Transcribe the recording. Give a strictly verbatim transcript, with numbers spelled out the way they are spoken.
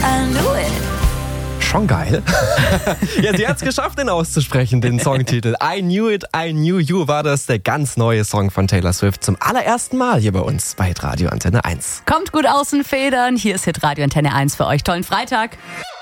I knew it. Schon geil. Ja, sie hat es geschafft, den auszusprechen, den Songtitel. I Knew It, I Knew You war das, der ganz neue Song von Taylor Swift. Zum allerersten Mal hier bei uns bei Radio Antenne eins. Kommt gut aus den Federn. Hier ist Hitradio Antenne eins für euch. Tollen Freitag.